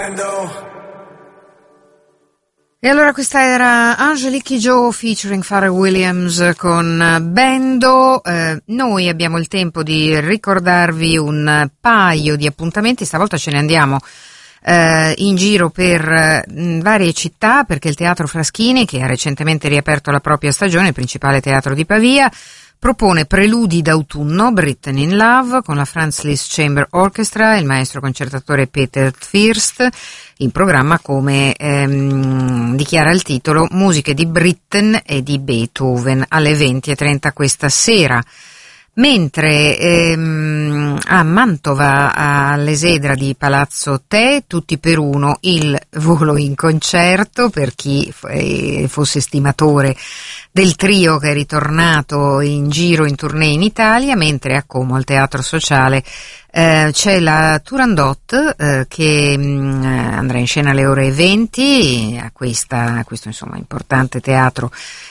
E allora questa era Angelique Kidjo featuring Pharrell Williams con Bendo. Noi abbiamo il tempo di ricordarvi un paio di appuntamenti, stavolta ce ne andiamo in giro per varie città, perché il Teatro Fraschini, che ha recentemente riaperto la propria stagione, il principale teatro di Pavia, propone Preludi d'autunno, Britain in Love, con la Franz Liszt Chamber Orchestra e il maestro concertatore Peter Fürst, in programma, come dichiara il titolo, musiche di Britten e di Beethoven, alle 20:30 questa sera. Mentre a Mantova, all'Esedra di Palazzo Te, tutti per uno, il volo in concerto per chi fosse stimatore del trio che è ritornato in giro in tournée in Italia, mentre a Como, al Teatro Sociale, c'è la Turandot che andrà in scena alle ore 20 a questo insomma importante teatro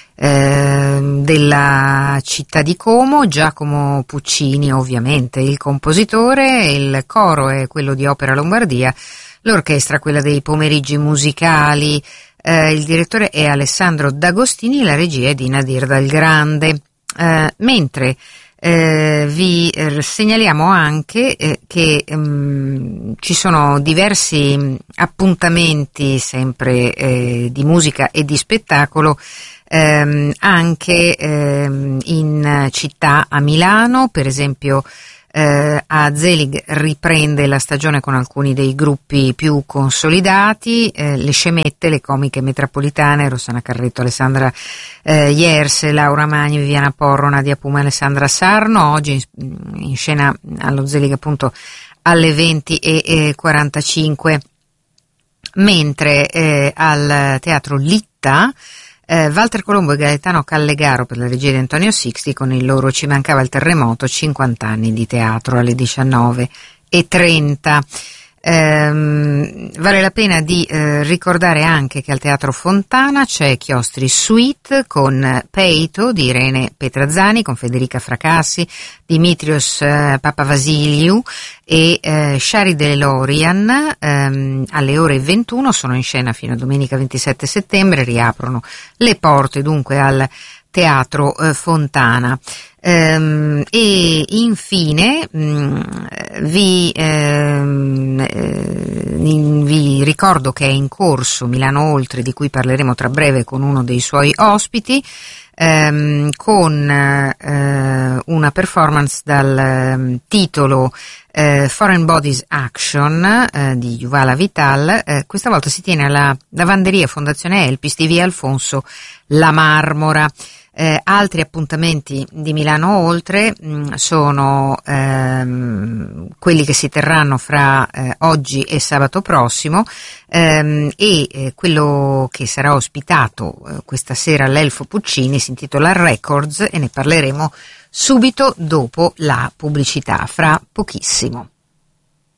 della città di Como. Giacomo Puccini ovviamente il compositore, il coro è quello di Opera Lombardia, l'orchestra quella dei pomeriggi musicali, il direttore è Alessandro D'Agostini, la regia è di Nadir Dal Grande. Mentre vi segnaliamo anche che ci sono diversi appuntamenti sempre di musica e di spettacolo anche in città, a Milano per esempio. A Zelig riprende la stagione con alcuni dei gruppi più consolidati, le Scemette, le comiche metropolitane, Rossana Carretto, Alessandra Ierse, Laura Magni, Viviana Porro, Nadia Puma, Alessandra Sarno, oggi in scena allo Zelig appunto alle 20:45, mentre al Teatro Litta Walter Colombo e Gaetano Callegaro per la regia di Antonio Sixti con il loro Ci mancava il terremoto, 50 anni di teatro, alle 19:30. Vale la pena di ricordare anche che al Teatro Fontana c'è Chiostri Suite con Peito di Irene Petrazzani, con Federica Fracassi, Dimitrios Papavasiliou e Shari Delorian. Alle ore 21 sono in scena fino a domenica 27 settembre, riaprono le porte dunque al Teatro Fontana. E infine vi ricordo che è in corso Milano Oltre, di cui parleremo tra breve con uno dei suoi ospiti, con una performance dal titolo Foreign Bodies Action di Yuvala Vital. Questa volta si tiene alla lavanderia Fondazione Elpis di via Alfonso La Marmora. Altri appuntamenti di Milano Oltre sono quelli che si terranno fra oggi e sabato prossimo, e quello che sarà ospitato questa sera all'Elfo Puccini si intitola Records e ne parleremo subito dopo la pubblicità, fra pochissimo.